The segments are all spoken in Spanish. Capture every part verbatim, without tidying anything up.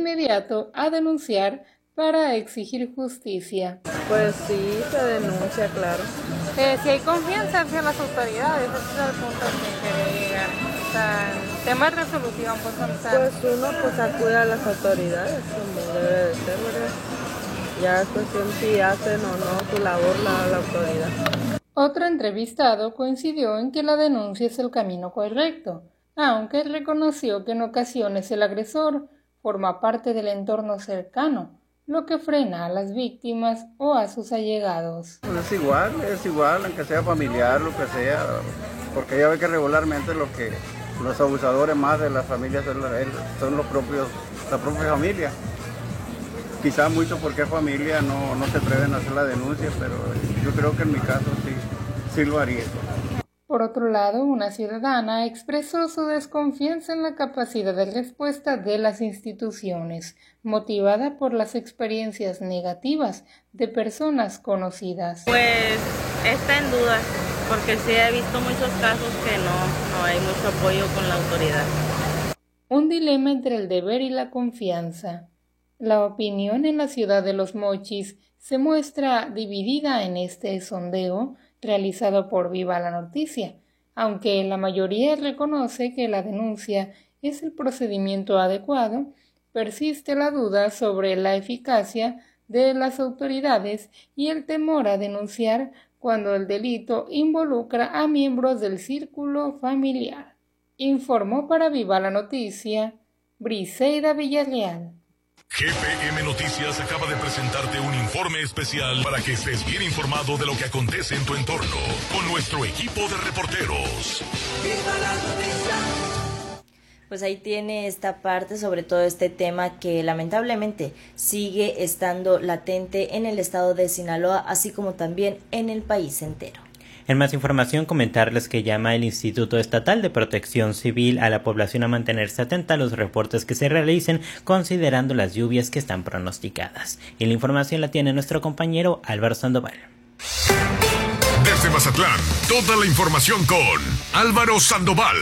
inmediato a denunciar para exigir justicia. Pues sí, se denuncia, claro. Eh, si hay confianza hacia las autoridades, ese es el punto al que quería llegar. O sea, el tema de resolución, pues, son tan... Pues uno pues acude a las autoridades, como debe de ser, ¿verdad? Ya es cuestión si hacen o no su labor la, la autoridad. Otro entrevistado coincidió en que la denuncia es el camino correcto, aunque reconoció que en ocasiones el agresor forma parte del entorno cercano, lo que frena a las víctimas o a sus allegados. Pues es igual, es igual, aunque sea familiar, lo que sea, porque ya ve que regularmente lo que los abusadores más de las familias son los propios, la propia familia. Quizá mucho porque es familia no, no se atreven a hacer la denuncia, pero yo creo que en mi caso sí, sí lo haría. Por otro lado, una ciudadana expresó su desconfianza en la capacidad de respuesta de las instituciones, motivada por las experiencias negativas de personas conocidas. Pues está en duda, porque sí he visto muchos casos que no, no hay mucho apoyo con la autoridad. Un dilema entre el deber y la confianza. La opinión en la ciudad de Los Mochis se muestra dividida en este sondeo realizado por Viva la Noticia, aunque la mayoría reconoce que la denuncia es el procedimiento adecuado, persiste la duda sobre la eficacia de las autoridades y el temor a denunciar cuando el delito involucra a miembros del círculo familiar. Informó para Viva la Noticia, Briseida Villarreal. G P M Noticias acaba de presentarte un informe especial para que estés bien informado de lo que acontece en tu entorno con nuestro equipo de reporteros. ¡Viva la noticia! Pues ahí tiene esta parte sobre todo este tema que lamentablemente sigue estando latente en el estado de Sinaloa, así como también en el país entero. En más información, comentarles que llama el Instituto Estatal de Protección Civil a la población a mantenerse atenta a los reportes que se realicen considerando las lluvias que están pronosticadas. Y la información la tiene nuestro compañero Álvaro Sandoval. Desde Mazatlán, toda la información con Álvaro Sandoval.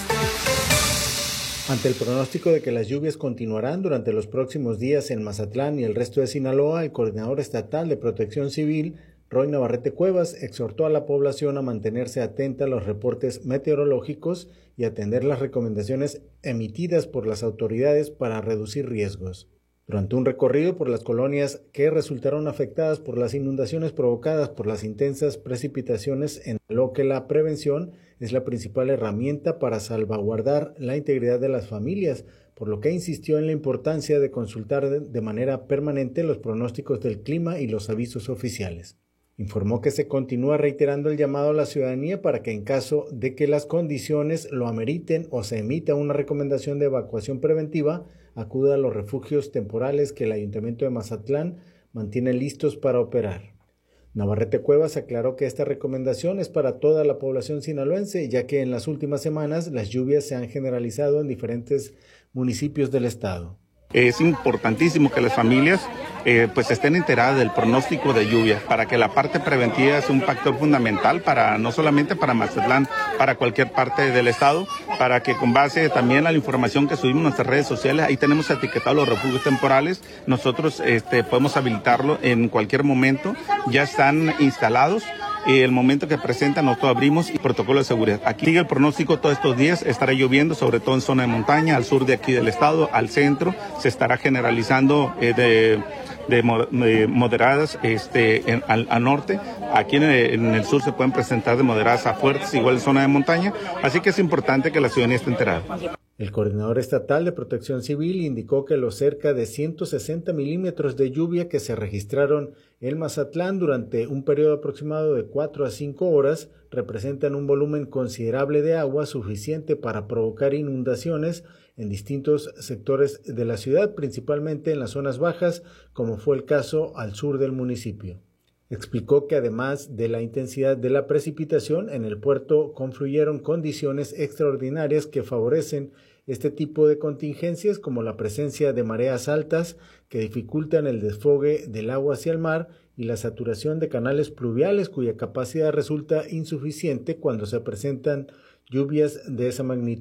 Ante el pronóstico de que las lluvias continuarán durante los próximos días en Mazatlán y el resto de Sinaloa, el coordinador estatal de Protección Civil, Roy Navarrete Cuevas, exhortó a la población a mantenerse atenta a los reportes meteorológicos y atender las recomendaciones emitidas por las autoridades para reducir riesgos. Durante un recorrido por las colonias que resultaron afectadas por las inundaciones provocadas por las intensas precipitaciones, en lo que la prevención es la principal herramienta para salvaguardar la integridad de las familias, por lo que insistió en la importancia de consultar de manera permanente los pronósticos del clima y los avisos oficiales. Informó que se continúa reiterando el llamado a la ciudadanía para que en caso de que las condiciones lo ameriten o se emita una recomendación de evacuación preventiva, acuda a los refugios temporales que el Ayuntamiento de Mazatlán mantiene listos para operar. Navarrete Cuevas aclaró que esta recomendación es para toda la población sinaloense, ya que en las últimas semanas las lluvias se han generalizado en diferentes municipios del estado. Es importantísimo que las familias eh, pues estén enteradas del pronóstico de lluvia para que la parte preventiva es un factor fundamental para no solamente para Mazatlán, para cualquier parte del estado, para que con base también a la información que subimos en nuestras redes sociales, ahí tenemos etiquetados los refugios temporales, nosotros este, podemos habilitarlo en cualquier momento, ya están instalados. Y el momento que presentan, nosotros abrimos y protocolo de seguridad. Aquí sigue el pronóstico todos estos días, estará lloviendo, sobre todo en zona de montaña, al sur de aquí del estado, al centro, se estará generalizando eh, de, de, de moderadas este, en, al, al norte. Aquí en el, en el sur se pueden presentar de moderadas a fuertes, igual en zona de montaña, así que es importante que la ciudadanía esté enterada. El coordinador estatal de Protección Civil indicó que los cerca de ciento sesenta milímetros de lluvia que se registraron en Mazatlán durante un periodo aproximado de cuatro a cinco horas representan un volumen considerable de agua suficiente para provocar inundaciones en distintos sectores de la ciudad, principalmente en las zonas bajas, como fue el caso al sur del municipio. Explicó que además de la intensidad de la precipitación, en el puerto confluyeron condiciones extraordinarias que favorecen este tipo de contingencias, como la presencia de mareas altas que dificultan el desfogue del agua hacia el mar y la saturación de canales pluviales cuya capacidad resulta insuficiente cuando se presentan lluvias de esa magnitud.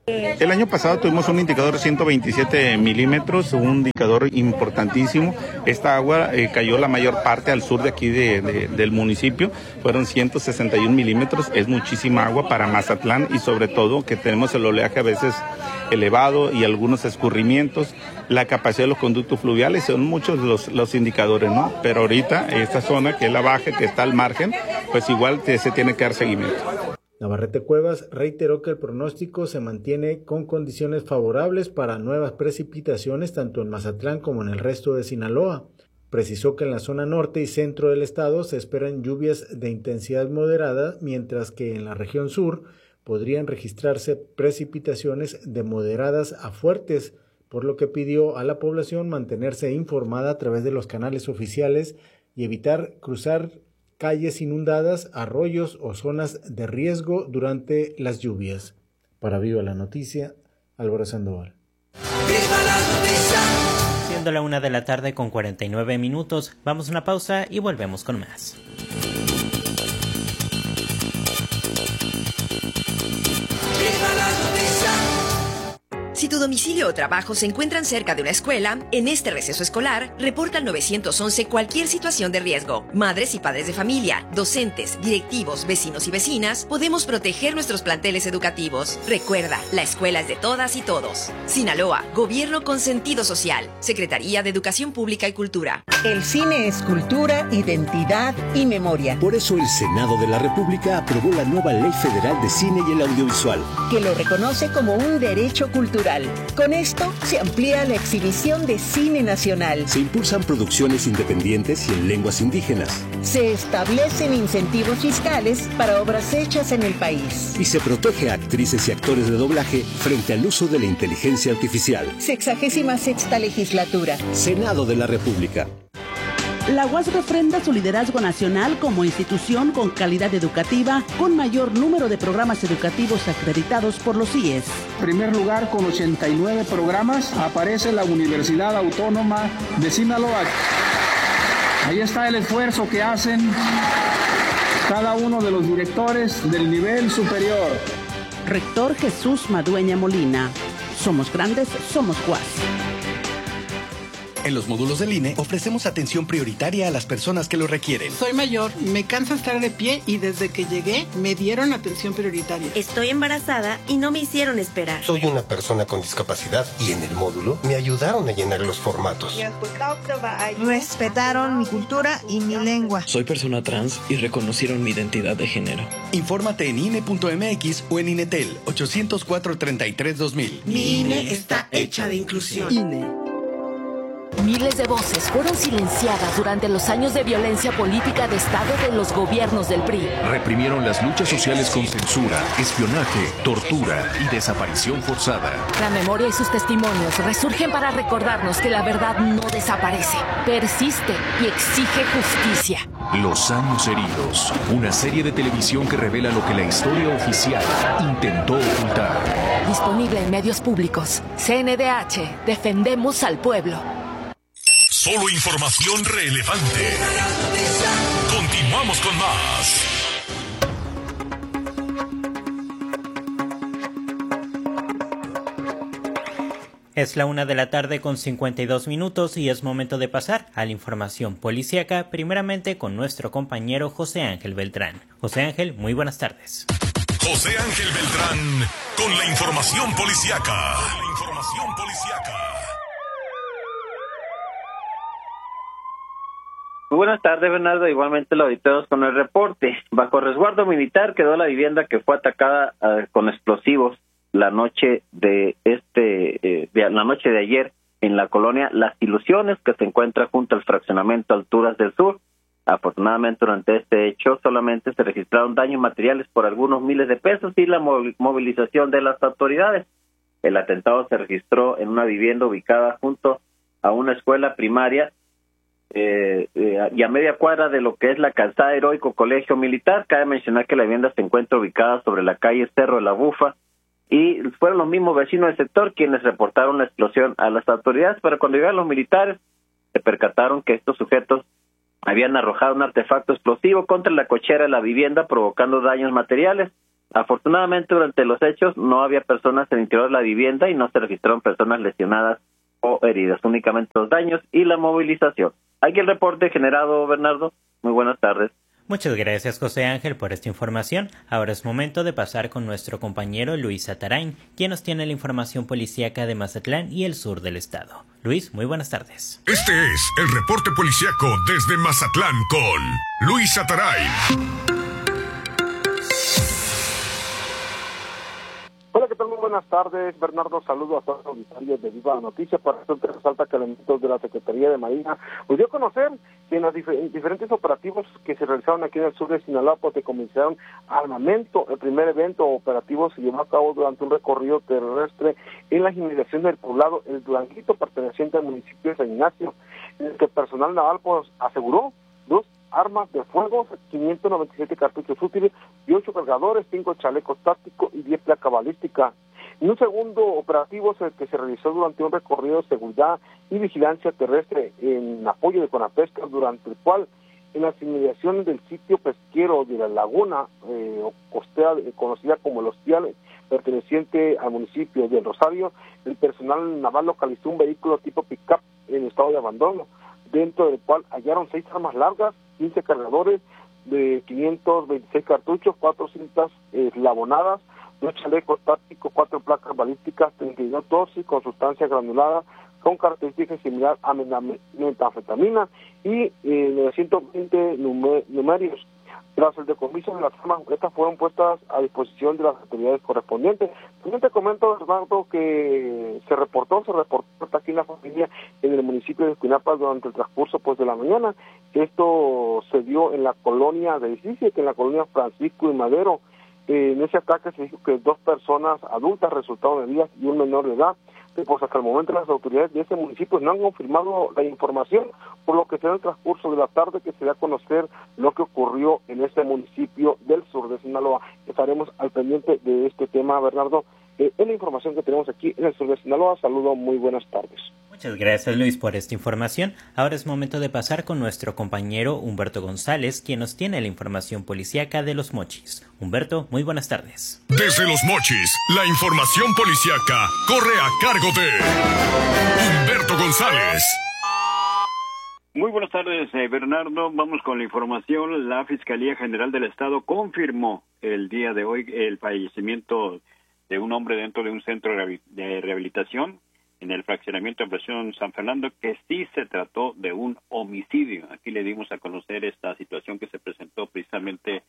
El año pasado tuvimos un indicador de ciento veintisiete milímetros, un indicador importantísimo. Esta agua eh, cayó la mayor parte al sur de aquí de, de, del municipio, fueron ciento sesenta y un milímetros, es muchísima agua para Mazatlán y sobre todo que tenemos el oleaje a veces elevado y algunos escurrimientos. La capacidad de los conductos fluviales son muchos los, los indicadores, ¿no? Pero ahorita esta zona que es la baja, que está al margen, pues igual te, se tiene que dar seguimiento. Navarrete Cuevas reiteró que el pronóstico se mantiene con condiciones favorables para nuevas precipitaciones tanto en Mazatlán como en el resto de Sinaloa. Precisó que en la zona norte y centro del estado se esperan lluvias de intensidad moderada, mientras que en la región sur podrían registrarse precipitaciones de moderadas a fuertes, por lo que pidió a la población mantenerse informada a través de los canales oficiales y evitar cruzar calles inundadas, arroyos o zonas de riesgo durante las lluvias. Para Viva la Noticia, Álvaro Sandoval. Siendo la una de la tarde con cuarenta y nueve minutos, vamos a una pausa y volvemos con más. Si tu domicilio o trabajo se encuentran cerca de una escuela, en este receso escolar, reporta al nueve once cualquier situación de riesgo. Madres y padres de familia, docentes, directivos, vecinos y vecinas, podemos proteger nuestros planteles educativos. Recuerda, la escuela es de todas y todos. Sinaloa, Gobierno con sentido social. Secretaría de Educación Pública y Cultura. El cine es cultura, identidad y memoria. Por eso el Senado de la República aprobó la nueva Ley Federal de Cine y el Audiovisual, que lo reconoce como un derecho cultural. Con esto se amplía la exhibición de cine nacional. Se impulsan producciones independientes y en lenguas indígenas. Se establecen incentivos fiscales para obras hechas en el país. Y se protege a actrices y actores de doblaje frente al uso de la inteligencia artificial. Sexagésima sexta legislatura. Senado de la República. La U A S refrenda su liderazgo nacional como institución con calidad educativa, con mayor número de programas educativos acreditados por los I E S. En primer lugar, con ochenta y nueve programas, aparece la Universidad Autónoma de Sinaloa. Ahí está el esfuerzo que hacen cada uno de los directores del nivel superior. Rector Jesús Madueña Molina. Somos grandes, somos U A S. En los módulos del I N E ofrecemos atención prioritaria a las personas que lo requieren. Soy mayor, me cansa estar de pie y desde que llegué me dieron atención prioritaria. Estoy embarazada y no me hicieron esperar. Soy una persona con discapacidad y en el módulo me ayudaron a llenar los formatos. Respetaron mi cultura y mi lengua. Soy persona trans y reconocieron mi identidad de género. Infórmate en I N E punto M X o en INETEL ocho cero cuatro, treinta y tres, dos mil. Mi I N E está hecha de inclusión. I N E. Miles de voces fueron silenciadas durante los años de violencia política de Estado de los gobiernos del P R I. Reprimieron las luchas sociales con censura, espionaje, tortura y desaparición forzada. La memoria y sus testimonios resurgen para recordarnos que la verdad no desaparece, persiste y exige justicia. Los años heridos, una serie de televisión que revela lo que la historia oficial intentó ocultar. Disponible en medios públicos. C N D H, defendemos al pueblo. Solo información relevante. Continuamos con más. Es la una de la tarde con cincuenta y dos minutos y es momento de pasar a la información policíaca, primeramente con nuestro compañero José Ángel Beltrán. José Ángel, muy buenas tardes. José Ángel Beltrán con la información policíaca. Con la información policíaca. Muy buenas tardes, Bernardo. Igualmente los auditores con el reporte. Bajo resguardo militar quedó la vivienda que fue atacada uh, con explosivos la noche de este, eh, de, la noche de ayer en la colonia Las Ilusiones, que se encuentra junto al fraccionamiento Alturas del Sur. Afortunadamente, durante este hecho solamente se registraron daños materiales por algunos miles de pesos y la movilización de las autoridades. El atentado se registró en una vivienda ubicada junto a una escuela primaria Eh, eh, y a media cuadra de lo que es la calzada Heroico Colegio Militar. Cabe mencionar que la vivienda se encuentra ubicada sobre la calle Cerro de la Bufa y fueron los mismos vecinos del sector quienes reportaron la explosión a las autoridades, pero cuando llegaron los militares se percataron que estos sujetos habían arrojado un artefacto explosivo contra la cochera de la vivienda, provocando daños materiales. Afortunadamente, durante los hechos no había personas en el interior de la vivienda y no se registraron personas lesionadas o heridas, únicamente los daños y la movilización. Aquí el reporte generado, Bernardo. Muy buenas tardes. Muchas gracias, José Ángel, por esta información. Ahora es momento de pasar con nuestro compañero Luis Atarain, quien nos tiene la información policíaca de Mazatlán y el sur del estado. Luis, muy buenas tardes. Este es el reporte policíaco desde Mazatlán con Luis Atarain. Hola, ¿qué tal? Muy buenas tardes, Bernardo. Saludo a todos los auditores de Viva la Noticia. Para esto te resalta que elementos de la Secretaría de Marina pues dio a conocer que en los dif- diferentes operativos que se realizaron aquí en el sur de Sinaloa, pues se comenzaron armamento. El primer evento operativo se llevó a cabo durante un recorrido terrestre en las inmediaciones del poblado El Duranguito, perteneciente al municipio de San Ignacio, en el que el personal naval pues aseguró dos armas de fuego, quinientos noventa y siete cartuchos útiles y ocho cargadores, cinco chalecos tácticos y diez placas balísticas. En un segundo operativo el que se realizó durante un recorrido de seguridad y vigilancia terrestre en apoyo de Conapesca, durante el cual en las inmediaciones del sitio pesquero de la laguna eh, costera eh, conocida como Los Tiales, perteneciente al municipio de Rosario, el personal naval localizó un vehículo tipo pick-up en estado de abandono, dentro del cual hallaron seis armas largas, quince cargadores de quinientos veintiséis cartuchos, cuatro cintas eslabonadas, dos chalecos tácticos, cuatro placas balísticas, treinta y dos dosis con sustancia granulada con características similares a metanfetamina y eh, novecientos veinte numer- numerios. Tras el decomiso de las armas, estas fueron puestas a disposición de las autoridades correspondientes. También te comento, Bernardo, que se reportó, se reportó aquí en la familia en el municipio de Escuinapa durante el transcurso pues de la mañana. Esto se dio en la colonia de Iquique, que en la colonia Francisco y Madero. Eh, en ese ataque se dijo que dos personas adultas resultaron heridas y un menor de edad. Pues hasta el momento las autoridades de ese municipio no han confirmado la información, por lo que será en el transcurso de la tarde que se da a conocer lo que ocurrió en ese municipio del sur de Sinaloa. Estaremos al pendiente de este tema, Bernardo. Eh, es la información que tenemos aquí en el sur de Sinaloa. Saludos, muy buenas tardes. Muchas gracias, Luis, por esta información. Ahora es momento de pasar con nuestro compañero Humberto González, quien nos tiene la información policíaca de Los Mochis. Humberto, muy buenas tardes. Desde Los Mochis, la información policíaca corre a cargo de Humberto González. Muy buenas tardes, eh, Bernardo. Vamos con la información. La Fiscalía General del Estado confirmó el día de hoy el fallecimiento de un hombre dentro de un centro de rehabilitación en el fraccionamiento de Presión San Fernando, que sí se trató de un homicidio. Aquí le dimos a conocer esta situación que se presentó precisamente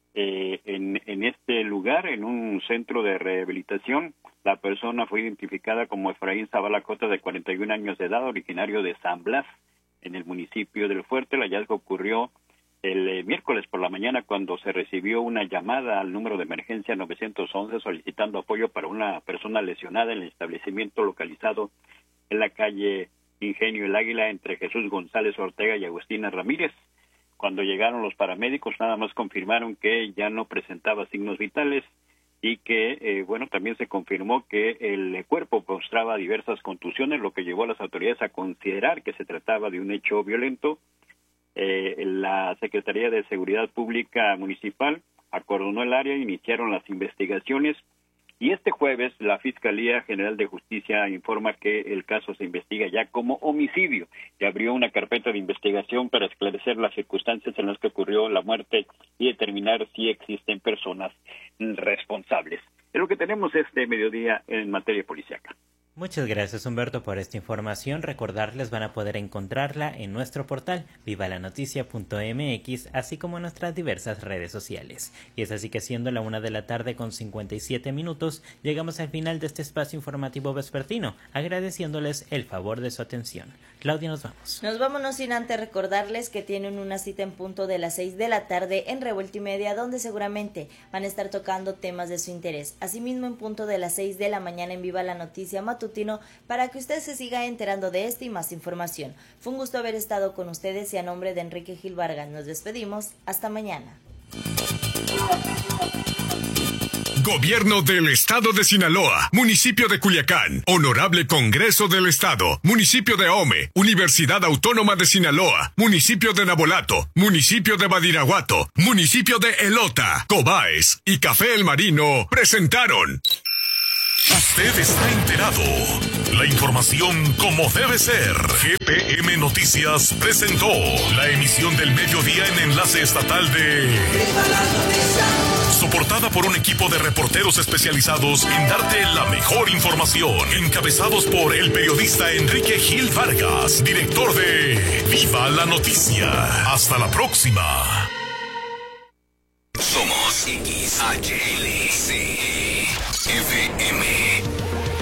eh, en, en este lugar, en un centro de rehabilitación. La persona fue identificada como Efraín Zavala Cota, de cuarenta y un años de edad, originario de San Blas, en el municipio del Fuerte. El hallazgo ocurrió el eh, miércoles por la mañana, cuando se recibió una llamada al número de emergencia nueve once solicitando apoyo para una persona lesionada en el establecimiento localizado en la calle Ingenio El Águila, entre Jesús González Ortega y Agustina Ramírez. Cuando llegaron los paramédicos, nada más confirmaron que ya no presentaba signos vitales y que, eh, bueno, también se confirmó que el cuerpo mostraba diversas contusiones, lo que llevó a las autoridades a considerar que se trataba de un hecho violento. Eh, la Secretaría de Seguridad Pública Municipal acordonó el área, iniciaron las investigaciones y este jueves la Fiscalía General de Justicia informa que el caso se investiga ya como homicidio y abrió una carpeta de investigación para esclarecer las circunstancias en las que ocurrió la muerte y determinar si existen personas responsables. Es lo que tenemos este mediodía en materia policíaca. Muchas gracias, Humberto, por esta información. Recordarles, van a poder encontrarla en nuestro portal viva la noticia punto m x, así como en nuestras diversas redes sociales. Y es así que, siendo la una de la tarde con cincuenta y siete minutos, llegamos al final de este espacio informativo vespertino, agradeciéndoles el favor de su atención. Claudia, nos vamos. Nos vámonos sin antes recordarles que tienen una cita en punto de las seis de la tarde en Revuelta y Media, donde seguramente van a estar tocando temas de su interés. Asimismo, en punto de las seis de la mañana en Viva la Noticia Matutino, para que usted se siga enterando de esta y más información. Fue un gusto haber estado con ustedes y a nombre de Enrique Gil Vargas nos despedimos. Hasta mañana. Gobierno del Estado de Sinaloa, Municipio de Culiacán, Honorable Congreso del Estado, Municipio de Ahome, Universidad Autónoma de Sinaloa, Municipio de Nabolato, Municipio de Badiraguato, Municipio de Elota, Cobaes y Café El Marino presentaron. Usted está enterado. La información como debe ser. G P M Noticias presentó la emisión del mediodía en enlace estatal de... Soportada por un equipo de reporteros especializados en darte la mejor información. Encabezados por el periodista Enrique Gil Vargas, director de Viva la Noticia. Hasta la próxima. Somos X H L C F M.